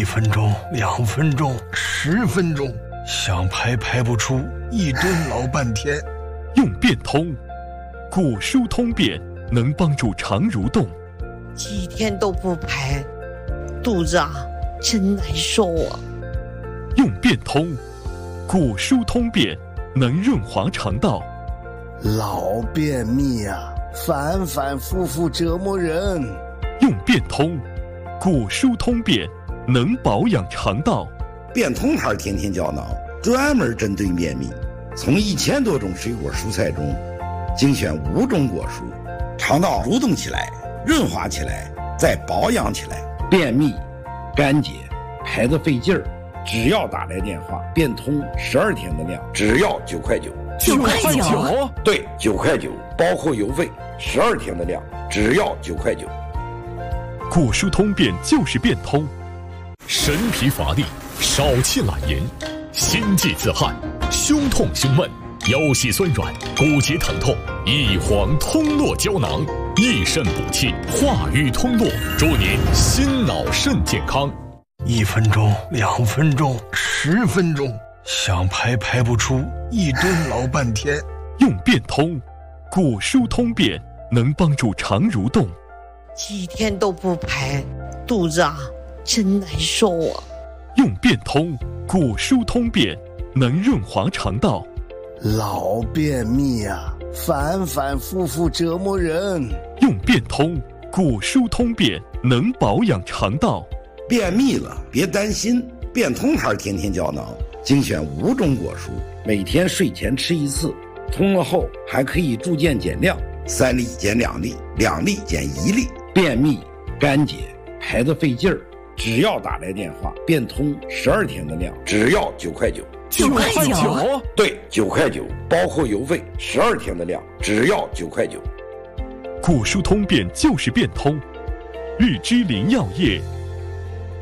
1分钟、2分钟、10分钟，想排排不出，一顿老半天。 用变通，古书通便能帮助肠蠕动。 几天都不排，肚子真难受啊。 用变通，古书通便能润滑肠道。 老便秘反反复复折磨人。 用变通，古书通便能保养肠道。 变通牌天天胶囊专门针对便秘，从1000多种水果蔬菜中精选5种果蔬，肠道蠕动起来，润滑起来，再保养起来。便秘、干结、排得费劲儿，只要打来电话，变通12天的量，只要9块9。 9块9？ 对，9块9，包括邮费，12天的量，只要9块9。 古书通便就是变通。 神疲乏力，少气懒言，心悸自汗，胸痛胸闷，腰膝酸软，骨节疼痛，益黄通络胶囊，益肾补气，化瘀通络，祝您心脑肾健康。 1分钟、2分钟、10分钟，想排排不出，一顿老半天。 用变通，古书通便能帮助肠蠕动。 几天都不排，肚子真难受啊。 用变通，古书通便能润滑肠道。 老便秘反反复复折磨人。 用变通，古书通便能保养肠道。 便秘了别担心，变通牌天天胶囊精选5种果蔬，每天睡前吃1次，通了后还可以逐渐减量，3粒减2粒，2粒减1粒。便秘、干结、排得费劲儿，只要打来电话，变通12天的量，只要9块9。 9块9？ 对，9块9，包括邮费，12天的量，只要9块9。 古书通便就是变通。日之林药业